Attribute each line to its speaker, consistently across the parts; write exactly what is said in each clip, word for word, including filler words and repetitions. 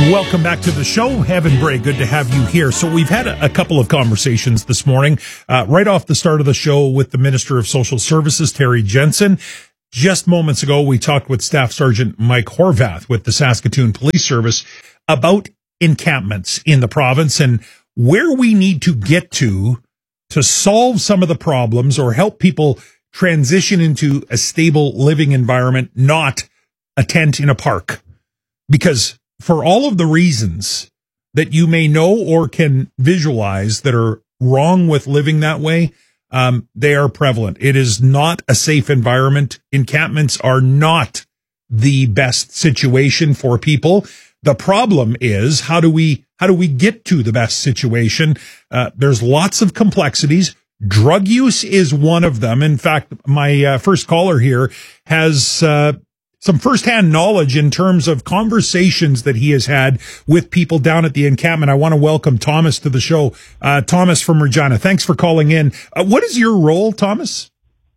Speaker 1: Welcome back to the show. Evan Bray, good to have you here. So we've had a, a couple of conversations this morning, uh, right off the start of the show with the Minister of Social Services, Terry Jensen. Just moments ago, we talked with Staff Sergeant Mike Horvath with the Saskatoon Police Service about encampments in the province and where we need to get to to solve some of the problems or help people transition into a stable living environment, not a tent in a park. Because for all of the reasons that you may know or can visualize that are wrong with living that way, um, they are prevalent. It is not a safe environment. Encampments are not the best situation for people. The problem is, how do we, how do we get to the best situation? Uh, there's lots of complexities. Drug use is one of them. In fact, my uh, first caller here has, uh, some firsthand knowledge in terms of conversations that he has had with people down at the encampment. I want to welcome Thomas to the show. Uh, Thomas from Regina. Thanks for calling in. Uh, what is your role, Thomas?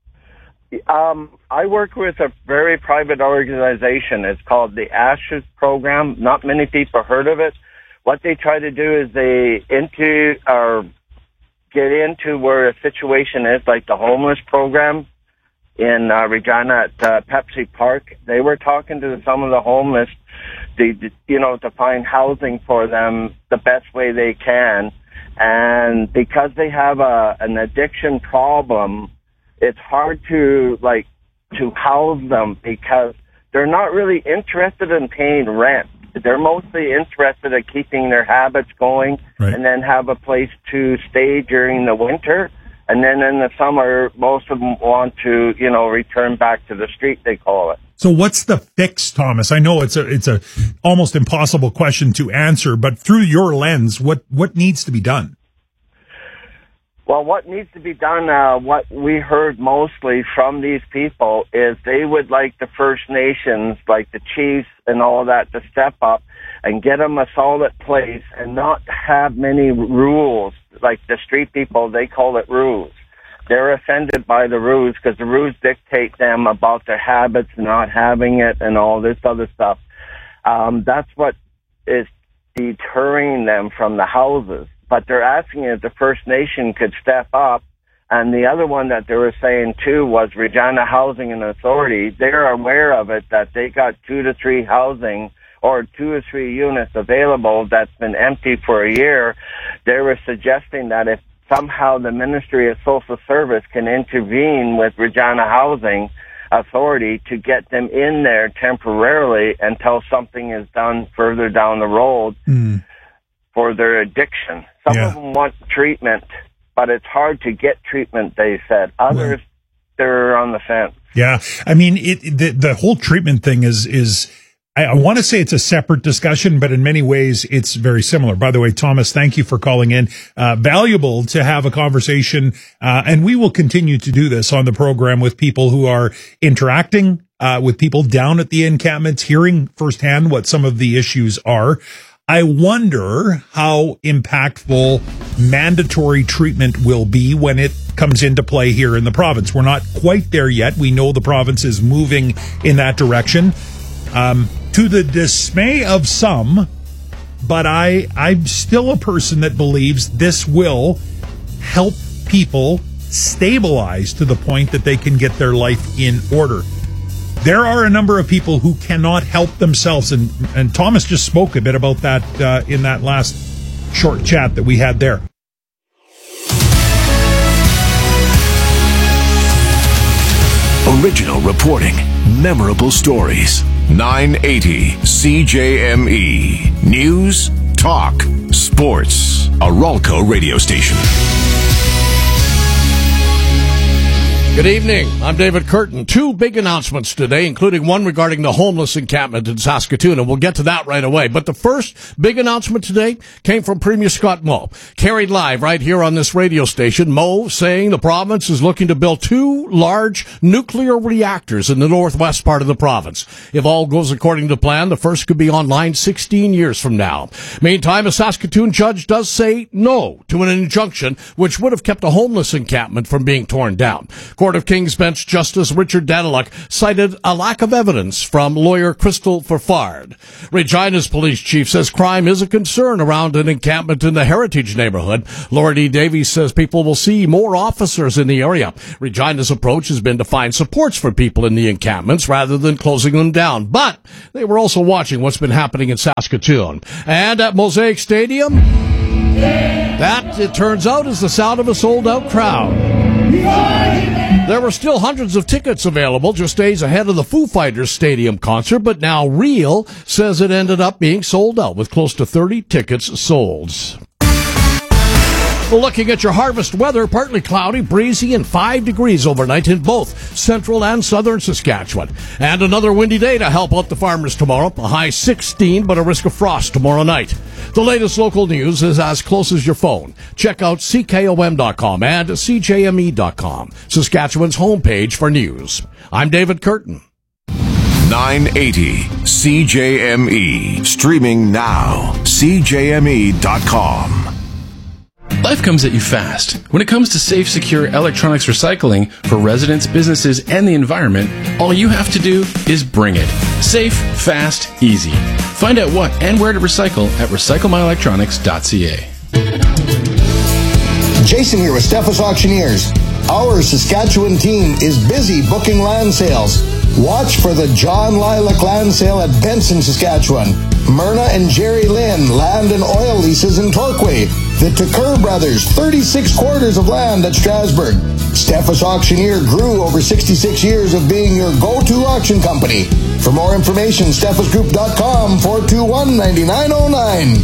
Speaker 2: Um, I work with a very private organization. It's called the ASHES program. Not many people heard of it. What they try to do is they into or get into where a situation is, like the homeless program in uh, Regina at uh, Pepsi Park. They were talking to some of the homeless, to, you know, to find housing for them the best way they can. And because they have a, an addiction problem, it's hard to, like, to house them because they're not really interested in paying rent. They're mostly interested in keeping their habits going, right, and then have a place to stay during the winter. And then in the summer, most of them want to, you know, return back to the street, they call it.
Speaker 1: So what's the fix, Thomas? I know it's a it's a almost impossible question to answer, but through your lens, what, what needs to be done?
Speaker 2: Well, what needs to be done, uh, what we heard mostly from these people is they would like the First Nations, like the chiefs and all that, to step up and get them a solid place and not have many rules. Like the street people, they call it rules. They're offended by the rules because the rules dictate them about their habits, not having it, and all this other stuff. Um, that's what is deterring them from the houses. But they're asking if the First Nation could step up. And the other one that they were saying, too, was Regina Housing and Authority. They're aware of it, that they got two to three housing or two or three units available that's been empty for a year. They were suggesting that if somehow the Ministry of Social Service can intervene with Regina Housing Authority to get them in there temporarily until something is done further down the road mm. for their addiction. Some yeah. of them want treatment, but it's hard to get treatment, they said. Others, right. they're on the fence.
Speaker 1: Yeah. I mean, it, the, the whole treatment thing is, is, I, I want to say it's a separate discussion, but in many ways it's very similar. By the way, Thomas, thank you for calling in. Uh, valuable to have a conversation. Uh, and we will continue to do this on the program with people who are interacting, uh, with people down at the encampments, hearing firsthand what some of the issues are. I wonder how impactful mandatory treatment will be when it comes into play here in the province. We're not quite there yet. We know the province is moving in that direction, um, to the dismay of some, but I, I'm still a person that believes this will help people stabilize to the point that they can get their life in order. There are a number of people who cannot help themselves, and, and Thomas just spoke a bit about that uh, in that last short chat that we had there.
Speaker 3: Original reporting, memorable stories. nine eighty C J M E. News, talk, sports. A Ralco radio station.
Speaker 4: Good evening. I'm David Curtin. Two big announcements today, including one regarding the homeless encampment in Saskatoon, and we'll get to that right away. But the first big announcement today came from Premier Scott Moe, carried live right here on this radio station. Moe saying the province is looking to build two large nuclear reactors in the northwest part of the province. If all goes according to plan, the first could be online sixteen years from now. Meantime, a Saskatoon judge does say no to an injunction which would have kept a homeless encampment from being torn down. Of Court of King's Bench Justice Richard Daniluk cited a lack of evidence from lawyer Crystal Fafard. Regina's police chief says crime is a concern around an encampment in the Heritage neighborhood. Laura D. Davies says people will see more officers in the area. Regina's approach has been to find supports for people in the encampments rather than closing them down. But they were also watching what's been happening in Saskatoon. And at Mosaic Stadium, that, it turns out, is the sound of a sold-out crowd. There were still hundreds of tickets available just days ahead of the Foo Fighters Stadium concert, but now Real says it ended up being sold out with close to thirty tickets sold. Looking at your harvest weather, partly cloudy, breezy, and five degrees overnight in both central and southern Saskatchewan. And another windy day to help out the farmers tomorrow. A high sixteen, but a risk of frost tomorrow night. The latest local news is as close as your phone. Check out C K O M dot com and C J M E dot com, Saskatchewan's homepage for news. I'm David Curtin.
Speaker 3: nine eighty C J M E. Streaming now. C J M E dot com.
Speaker 5: Life comes at you fast. When it comes to safe, secure electronics recycling for residents, businesses, and the environment, all you have to do is bring it. Safe, fast, easy. Find out what and where to recycle at recycle my electronics dot c a.
Speaker 6: Jason here with Steffes Auctioneers. Our Saskatchewan team is busy booking land sales. Watch for the John Lilac Land Sale at Benson, Saskatchewan. Myrna and Jerry Lynn Land and Oil Leases in Torquay. The Tucker Brothers, thirty-six quarters of land at Strasbourg. Steffes Auctioneer grew over sixty-six years of being your go-to auction company. For more information, steffes group dot com, four two one, nine nine zero nine.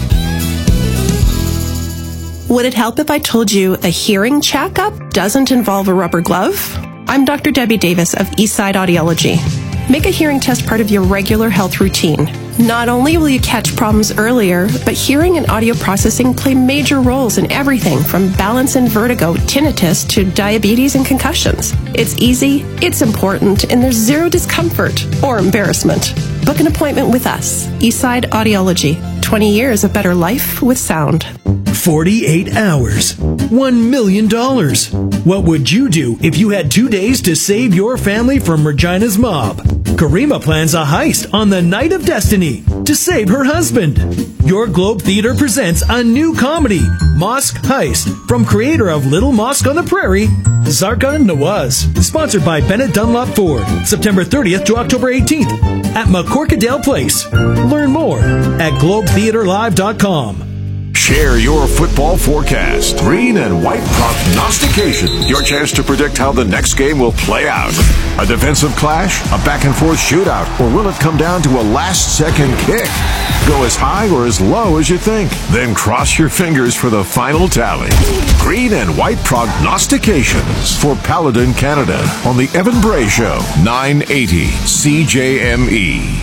Speaker 7: Would it help if I told you a hearing checkup doesn't involve a rubber glove? I'm Doctor Debbie Davis of Eastside Audiology. Make a hearing test part of your regular health routine. Not only will you catch problems earlier, but hearing and audio processing play major roles in everything from balance and vertigo, tinnitus, to diabetes and concussions. It's easy, it's important, and there's zero discomfort or embarrassment. Book an appointment with us, Eastside Audiology. twenty years of better life with sound.
Speaker 8: forty-eight hours. one million dollars. What would you do if you had two days to save your family from Regina's mob? Karima plans a heist on the Night of Destiny to save her husband. Your Globe Theater presents a new comedy, Mosque Heist, from creator of Little Mosque on the Prairie, Zarka Nawaz. Sponsored by Bennett Dunlop Ford. September thirtieth to October eighteenth at McCorkadale Place. Learn more at globe theater live dot com.
Speaker 3: Share your football forecast. Green and white prognostication. Your chance to predict how the next game will play out. A defensive clash? A back-and-forth shootout? Or will it come down to a last-second kick? Go as high or as low as you think. Then cross your fingers for the final tally. Green and white prognostications for Paladin Canada on the Evan Bray Show. nine eighty C J M E.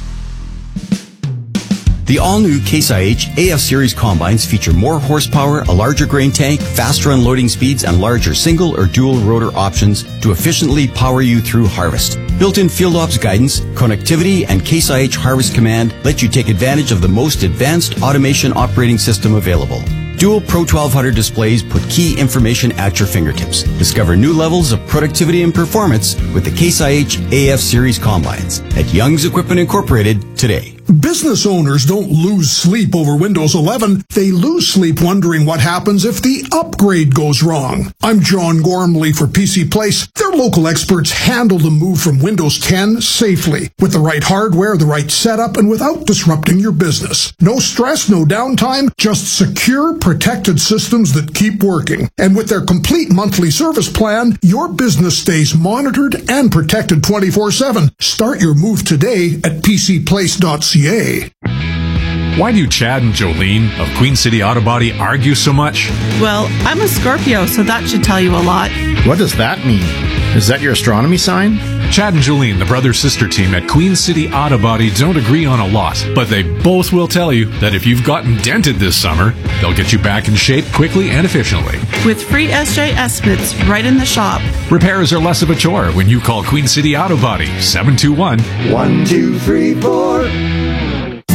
Speaker 9: The all-new Case I H A F Series combines feature more horsepower, a larger grain tank, faster unloading speeds, and larger single or dual rotor options to efficiently power you through harvest. Built-in field ops guidance, connectivity, and Case I H Harvest Command let you take advantage of the most advanced automation operating system available. Dual Pro twelve hundred displays put key information at your fingertips. Discover new levels of productivity and performance with the Case I H A F Series combines at Young's Equipment Incorporated today.
Speaker 10: Business owners don't lose sleep over Windows eleven. They lose sleep wondering what happens if the upgrade goes wrong. I'm John Gormley for P C Place. Their local experts handle the move from Windows ten safely, with the right hardware, the right setup, and without disrupting your business. No stress, no downtime, just secure, protected systems that keep working. And with their complete monthly service plan, your business stays monitored and protected twenty-four seven. Start your move today at p c place dot c a.
Speaker 11: Why do Chad and Jolene of Queen City Auto Body argue so much?
Speaker 12: Well, I'm a Scorpio, so that should tell you a lot.
Speaker 13: What does that mean? Is that your astronomy sign?
Speaker 11: Chad and Jolene, the brother-sister team at Queen City Auto Body, don't agree on a lot, but they both will tell you that if you've gotten dented this summer, they'll get you back in shape quickly and efficiently.
Speaker 12: With free S J estimates right in the shop.
Speaker 11: Repairs are less of a chore when you call Queen City Auto Body, seven two one,
Speaker 14: one two three four.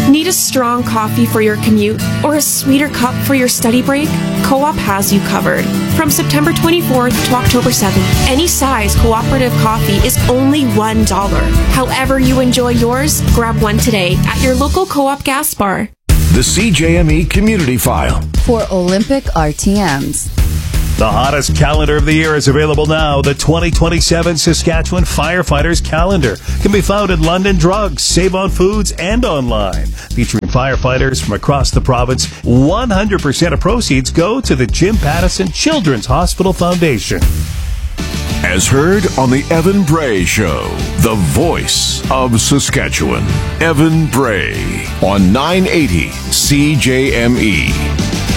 Speaker 14: Need a strong coffee for your commute or a sweeter cup for your study break? Co-op has you covered. From September twenty-fourth to October seventh, any size cooperative coffee is only one dollar. However you enjoy yours, grab one today at your local Co-op gas bar.
Speaker 3: The C J M E Community File
Speaker 15: for Olympic R T Ms.
Speaker 16: The hottest calendar of the year is available now. The twenty twenty-seven Saskatchewan Firefighters Calendar can be found at London Drugs, Save On Foods, and online. Featuring firefighters from across the province, one hundred percent of proceeds go to the Jim Pattison Children's Hospital Foundation.
Speaker 3: As heard on the Evan Bray Show, the voice of Saskatchewan. Evan Bray on nine eighty C J M E.